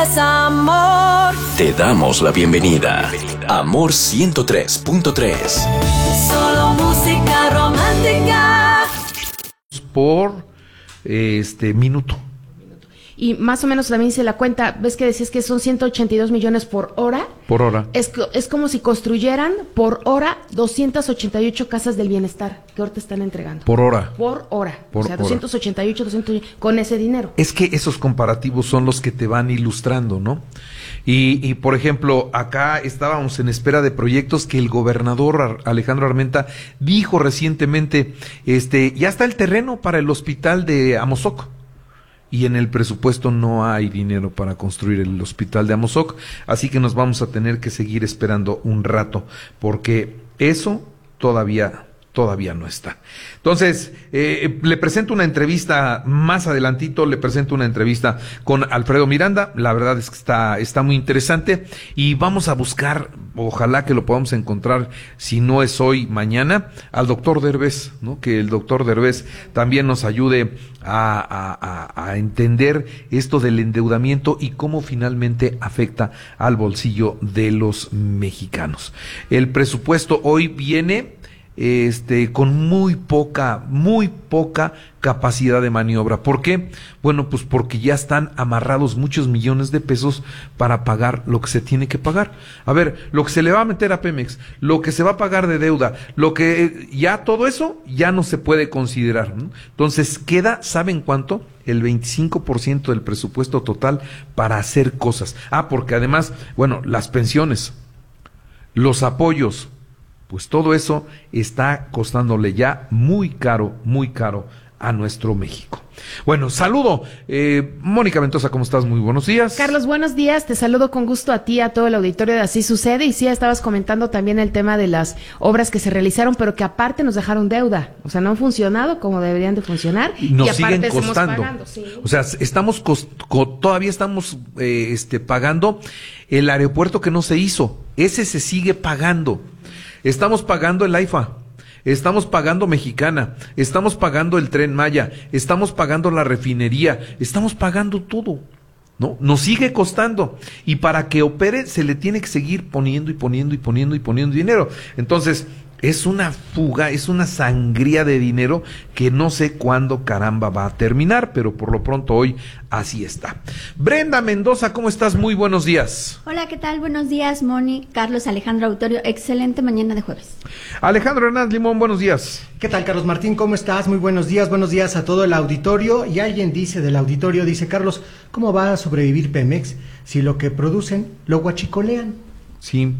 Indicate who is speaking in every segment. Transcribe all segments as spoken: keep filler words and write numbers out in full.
Speaker 1: Amor.
Speaker 2: Te damos la bienvenida. Amor ciento tres punto tres.
Speaker 1: Solo música romántica.
Speaker 3: Por este minuto.
Speaker 4: Y más o menos también hice la cuenta, ves que decías que son ciento ochenta y dos millones por hora.
Speaker 3: Por hora.
Speaker 4: Es, es como si construyeran por hora doscientas ochenta y ocho casas del bienestar que ahorita están entregando.
Speaker 3: Por hora.
Speaker 4: Por hora.
Speaker 3: Por
Speaker 4: o sea,
Speaker 3: hora.
Speaker 4: doscientos ochenta y ocho, doscientos con ese dinero.
Speaker 3: Es que esos comparativos son los que te van ilustrando, ¿no? Y, y por ejemplo, acá estábamos en espera de proyectos que el gobernador Alejandro Armenta dijo recientemente, este, ya está el terreno para el hospital de Amozoc. Y en el presupuesto no hay dinero para construir el hospital de Amozoc, así que nos vamos a tener que seguir esperando un rato, porque eso todavía, todavía no está. Entonces, eh, le presento una entrevista más adelantito, le presento una entrevista con Alfredo Miranda, la verdad es que está, está muy interesante, y vamos a buscar, ojalá que lo podamos encontrar, si no es hoy, mañana, al doctor Derbez, ¿no? Que el doctor Derbez también nos ayude a, a, a, a entender esto del endeudamiento y cómo finalmente afecta al bolsillo de los mexicanos. El presupuesto hoy viene este con muy poca, muy poca capacidad de maniobra. ¿Por qué? Bueno, pues porque ya están amarrados muchos millones de pesos para pagar lo que se tiene que pagar. A ver, lo que se le va a meter a Pemex, lo que se va a pagar de deuda, lo que ya todo eso ya no se puede considerar, ¿no? Entonces queda, ¿saben cuánto? El veinticinco por ciento del presupuesto total para hacer cosas. Ah, porque además, bueno, las pensiones, los apoyos, pues todo eso está costándole ya muy caro, muy caro a nuestro México. Bueno, saludo. Eh, Mónica Ventosa, ¿cómo estás? Muy buenos días.
Speaker 4: Carlos, buenos días. Te saludo con gusto a ti, a todo el auditorio de Así Sucede. Y sí, estabas comentando también el tema de las obras que se realizaron, pero que aparte nos dejaron deuda. O sea, no han funcionado como deberían de funcionar.
Speaker 3: Nos
Speaker 4: y aparte
Speaker 3: siguen
Speaker 4: estamos
Speaker 3: costando.
Speaker 4: Pagando, sí.
Speaker 3: O sea, estamos cos- co- todavía estamos eh, este, pagando el aeropuerto que no se hizo. Ese se sigue pagando. Estamos pagando el AIFA, estamos pagando Mexicana, estamos pagando el Tren Maya, estamos pagando la refinería, estamos pagando todo, ¿no? Nos sigue costando. Y para que opere se le tiene que seguir poniendo y poniendo y poniendo y poniendo dinero. Entonces, es una fuga, es una sangría de dinero que no sé cuándo caramba va a terminar, pero por lo pronto hoy así está. Brenda Mendoza, ¿cómo estás? Muy buenos días.
Speaker 5: Hola, ¿qué tal? Buenos días, Moni, Carlos, Alejandro Autorio. Excelente mañana de jueves.
Speaker 3: Alejandro Hernández Limón, buenos días.
Speaker 6: ¿Qué tal, Carlos Martín? ¿Cómo estás? Muy buenos días, buenos días a todo el auditorio. Y alguien dice del auditorio, dice, Carlos, ¿cómo va a sobrevivir Pemex si lo que producen lo guachicolean?
Speaker 3: Sí.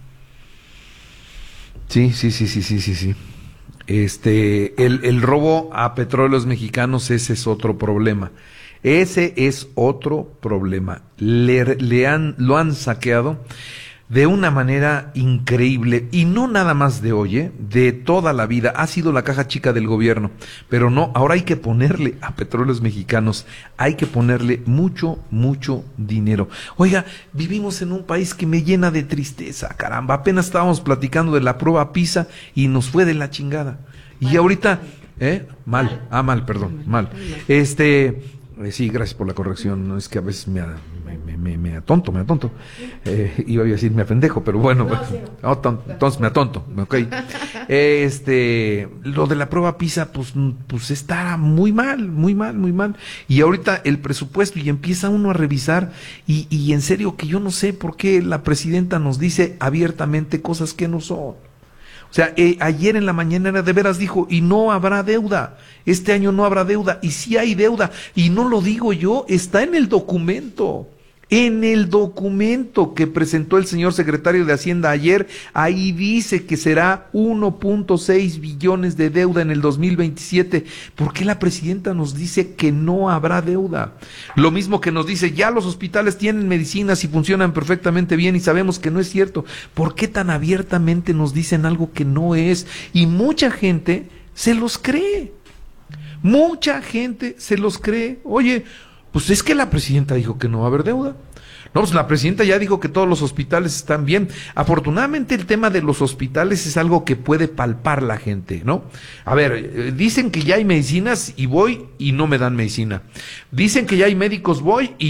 Speaker 3: Sí, sí, sí, sí, sí, sí, sí. Este, el, el robo a petróleos mexicanos, ese es otro problema. Ese es otro problema. Le, le han, lo han saqueado de una manera increíble, y no nada más de hoy, ¿eh? De toda la vida. Ha sido la caja chica del gobierno, pero no, ahora hay que ponerle a Petróleos Mexicanos, hay que ponerle mucho, mucho dinero. Oiga, vivimos en un país que me llena de tristeza, caramba. Apenas estábamos platicando de la prueba PISA y nos fue de la chingada. Y ahorita, ¿eh? Mal, ah, mal, perdón, mal. Este... Eh, sí, gracias por la corrección. No es que a veces me, me, me, me, me atonto, me atonto. Eh, iba a decir me apendejo, pero bueno, no, sí, no. Oh, ton, entonces me atonto. Ok. Eh, este, lo de la prueba PISA, pues, pues está muy mal, muy mal, muy mal. Y ahorita el presupuesto, y empieza uno a revisar, y, y en serio que yo no sé por qué la presidenta nos dice abiertamente cosas que no son. O sea, eh, ayer en la mañanera de veras dijo, y no habrá deuda, este año no habrá deuda, y sí hay deuda, y no lo digo yo, está en el documento, en el documento que presentó el señor secretario de Hacienda ayer, ahí dice que será uno punto seis billones de deuda en el dos mil veintisiete. ¿Por qué la presidenta nos dice que no habrá deuda? Lo mismo que nos dice, ya los hospitales tienen medicinas y funcionan perfectamente bien, y sabemos que no es cierto. ¿Por qué tan abiertamente nos dicen algo que no es? Y mucha gente se los cree. Mucha gente se los cree. Oye, pues es que la presidenta dijo que no va a haber deuda. No, pues la presidenta ya dijo que todos los hospitales están bien. Afortunadamente el tema de los hospitales es algo que puede palpar la gente, ¿no? A ver, eh, dicen que ya hay medicinas y voy y no me dan medicina. Dicen que ya hay médicos, voy y